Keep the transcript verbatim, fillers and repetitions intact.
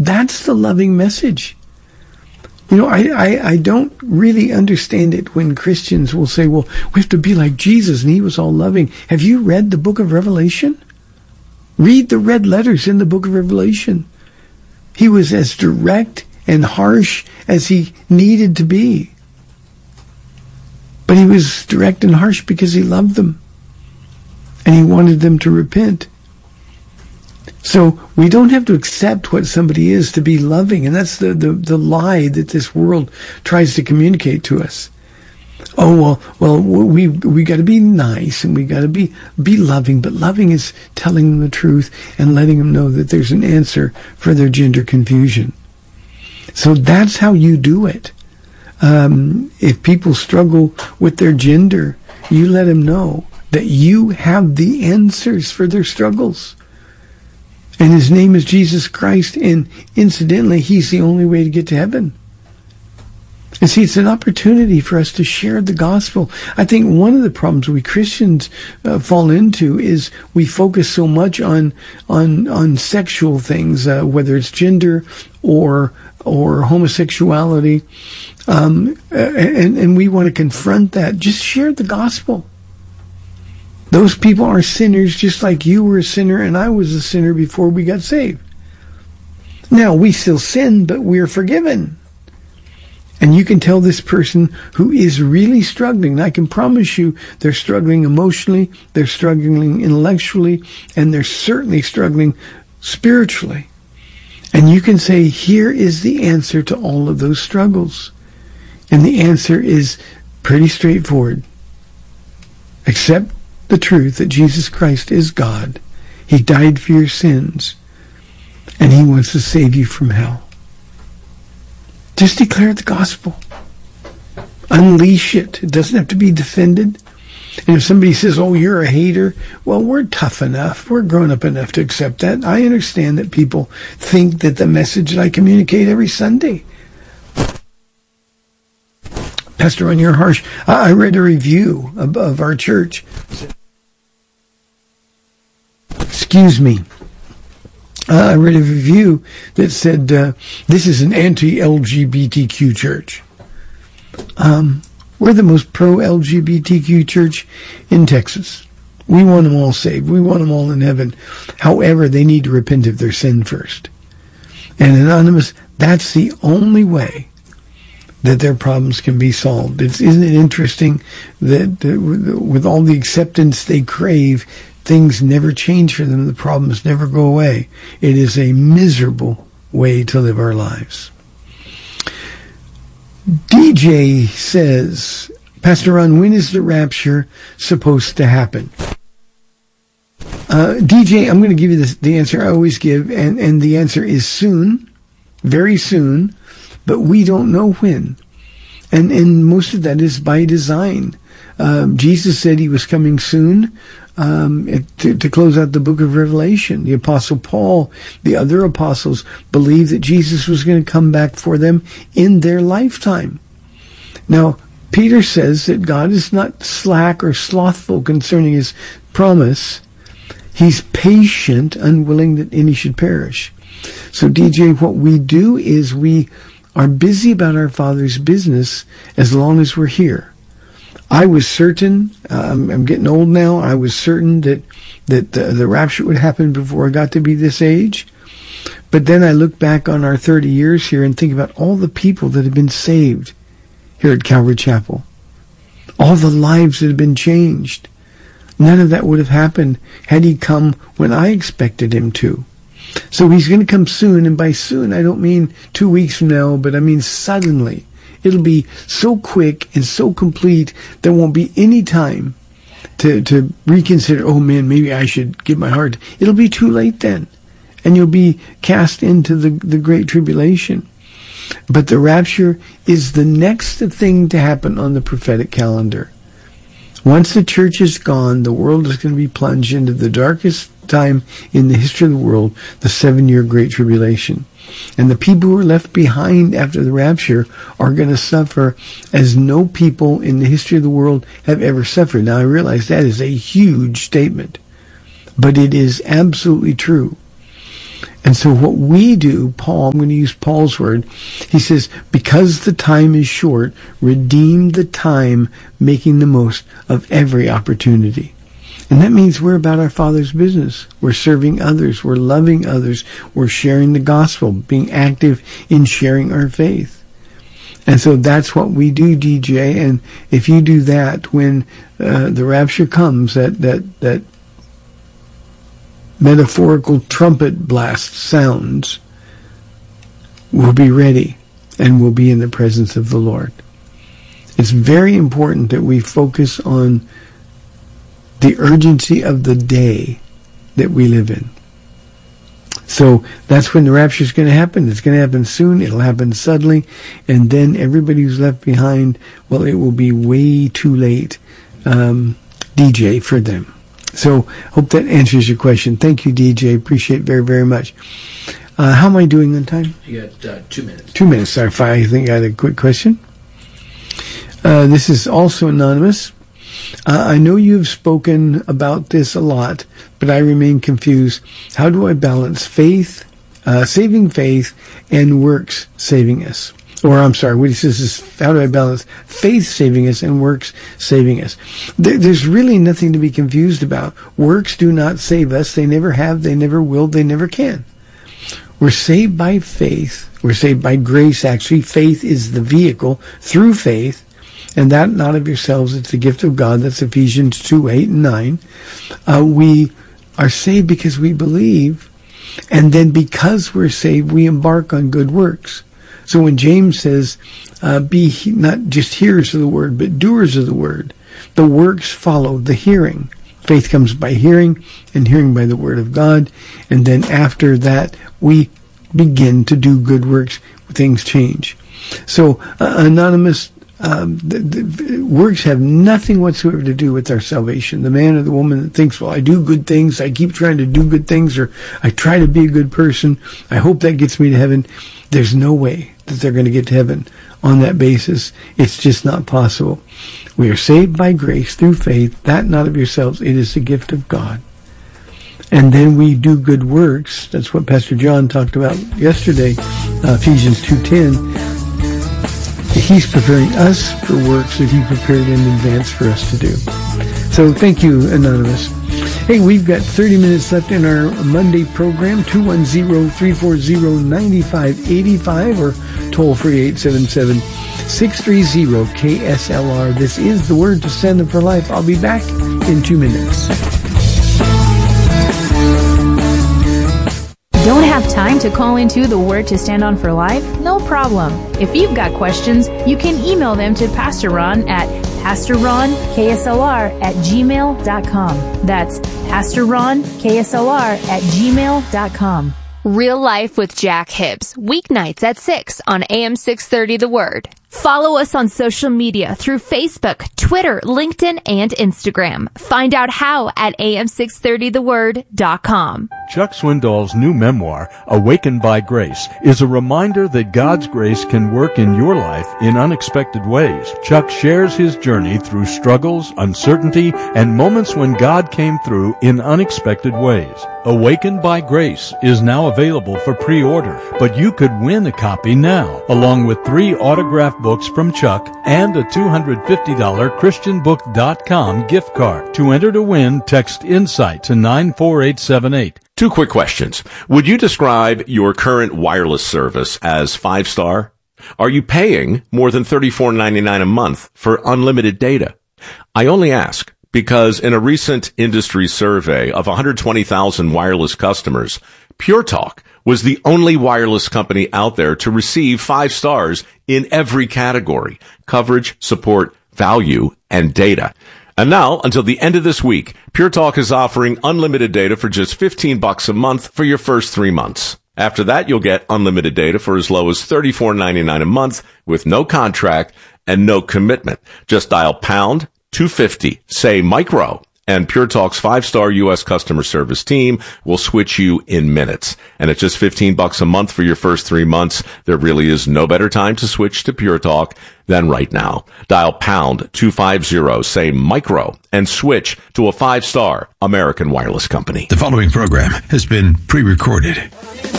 That's the loving message. You know, I, I, I don't really understand it when Christians will say, well, we have to be like Jesus and he was all loving. Have you read the book of Revelation? Read the red letters in the book of Revelation. He was as direct and harsh as he needed to be. But he was direct and harsh because he loved them. And he wanted them to repent. So we don't have to accept what somebody is to be loving. And that's the, the, the lie that this world tries to communicate to us. Oh, well, well, we we got to be nice and we got to be, be loving. But loving is telling them the truth and letting them know that there's an answer for their gender confusion. So that's how you do it. Um, if people struggle with their gender, you let them know that you have the answers for their struggles. And his name is Jesus Christ, and incidentally, he's the only way to get to heaven. And see, it's an opportunity for us to share the gospel. I think one of the problems we Christians uh, fall into is we focus so much on on on sexual things, uh, whether it's gender or or homosexuality, um, and and we want to confront that. Just share the gospel. Those people are sinners just like you were a sinner and I was a sinner before we got saved. Now, we still sin, but we're forgiven. And you can tell this person who is really struggling, and I can promise you they're struggling emotionally, they're struggling intellectually, and they're certainly struggling spiritually. And you can say, here is the answer to all of those struggles. And the answer is pretty straightforward. Accept the truth that Jesus Christ is God. He died for your sins, and he wants to save you from hell. Just declare the gospel. Unleash it. It doesn't have to be defended. And if somebody says, oh, you're a hater, well, we're tough enough. We're grown up enough to accept that. I understand that people think that the message that I communicate every Sunday. Pastor Ron, you're harsh. I read a review of, of our church. Excuse me. Uh, I read a review that said, uh, this is an anti-L G B T Q church. Um, we're the most pro-L G B T Q church in Texas. We want them all saved. We want them all in heaven. However, they need to repent of their sin first. And Anonymous, that's the only way that their problems can be solved. It's, isn't it interesting that uh, with all the acceptance they crave, things never change for them. The problems never go away. It is a miserable way to live our lives. D J says, Pastor Ron, when is the rapture supposed to happen? Uh, D J, I'm going to give you this, the answer I always give, and, and the answer is soon, very soon, but we don't know when. And, and most of that is by design. Um, Jesus said he was coming soon. Um, to, to close out the book of Revelation, the Apostle Paul, the other apostles believed that Jesus was going to come back for them in their lifetime. Now, Peter says that God is not slack or slothful concerning his promise. He's patient, unwilling that any should perish. So, D J, what we do is we are busy about our Father's business as long as we're here. I was certain, um, I'm getting old now, I was certain that, that the, the rapture would happen before I got to be this age. But then I look back on our thirty years here and think about all the people that have been saved here at Calvary Chapel. All the lives that have been changed. None of that would have happened had he come when I expected him to. So he's going to come soon, and by soon I don't mean two weeks from now, but I mean suddenly. It'll be so quick and so complete, there won't be any time to, to reconsider, oh man, maybe I should give my heart. It'll be too late then. And you'll be cast into the, the great tribulation. But the rapture is the next thing to happen on the prophetic calendar. Once the church is gone, the world is going to be plunged into the darkest time in the history of the world, the seven-year Great Tribulation. And the people who are left behind after the rapture are going to suffer as no people in the history of the world have ever suffered. Now, I realize that is a huge statement, but it is absolutely true. And so what we do, Paul, I'm going to use Paul's word, he says, because the time is short, redeem the time, making the most of every opportunity. And that means we're about our Father's business. We're serving others. We're loving others. We're sharing the gospel, being active in sharing our faith. And so that's what we do, D J. And if you do that when uh, the rapture comes, that, that, that metaphorical trumpet blast sounds, we'll be ready and we'll be in the presence of the Lord. It's very important that we focus on the urgency of the day that we live in. So that's when the rapture is going to happen. It's going to happen soon. It'll happen suddenly. And then everybody who's left behind, well, it will be way too late, um, D J, for them. So hope that answers your question. Thank you, D J. Appreciate it very, very much. Uh, how am I doing on time? You got uh, two minutes. Two minutes. Sorry, I think I had a quick question. Uh, this is also anonymous. Uh, I know you've spoken about this a lot, but I remain confused. How do I balance faith, uh, saving faith, and works saving us? Or I'm sorry, what he says is, how do I balance faith saving us and works saving us? There, there's really nothing to be confused about. Works do not save us. They never have, they never will, they never can. We're saved by faith. We're saved by grace, actually. Faith is the vehicle through faith. And that not of yourselves, it's the gift of God. That's Ephesians two, eight, and nine. Uh, we are saved because we believe. And then because we're saved, we embark on good works. So when James says, uh, be he- not just hearers of the word, but doers of the word, the works follow the hearing. Faith comes by hearing, and hearing by the word of God. And then after that, we begin to do good works. Things change. So, uh, anonymous, um, the, the works have nothing whatsoever to do with our salvation. The man or the woman that thinks, well, I do good things, I keep trying to do good things, or I try to be a good person, I hope that gets me to heaven. There's no way that they're going to get to heaven on that basis. It's just not possible. We are saved by grace through faith, that not of yourselves. It is the gift of God. And then we do good works. That's what Pastor John talked about yesterday, uh, Ephesians two ten. He's preparing us for works that he prepared in advance for us to do. So thank you, Anonymous. Hey, we've got thirty minutes left in our Monday program, two one zero, three four zero, nine five eight five or toll free eight seven seven, six three zero, K S L R. This is The Word to Stand Up for Life. I'll be back in two minutes. Don't have time to call into The Word to Stand On for Life? No problem. If you've got questions, you can email them to Pastor Ron at Pastor Ron K S L R at gmail dot com. That's Pastor Ron K S L R at gmail dot com. Real Life with Jack Hibbs, weeknights at six on A M six thirty The Word. Follow us on social media through Facebook, Twitter, LinkedIn, and Instagram. Find out how at A M six thirty the word dot com. Chuck Swindoll's new memoir, Awakened by Grace, is a reminder that God's grace can work in your life in unexpected ways. Chuck shares his journey through struggles, uncertainty, and moments when God came through in unexpected ways. Awakened by Grace is now available for pre-order, but you could win a copy now, along with three autographed books from Chuck and a two hundred fifty dollars Christian book dot com gift card. To enter to win, text INSIGHT to nine four eight seven eight. Two quick questions. Would you describe your current wireless service as five-star? Are you paying more than thirty-four ninety-nine a month for unlimited data? I only ask because in a recent industry survey of one hundred twenty thousand wireless customers, Pure Talk was the only wireless company out there to receive five stars in every category: coverage, support, value, and data. And now, until the end of this week, Pure Talk is offering unlimited data for just fifteen bucks a month for your first three months. After that, you'll get unlimited data for as low as thirty-four ninety-nine a month with no contract and no commitment. Just dial pound two fifty, say micro, and Pure Talk's five-star U S customer service team will switch you in minutes. And at just fifteen bucks a month for your first three months, there really is no better time to switch to Pure Talk than right now. Dial pound two fifty, say micro, and switch to a five-star American wireless company. The following program has been pre-recorded.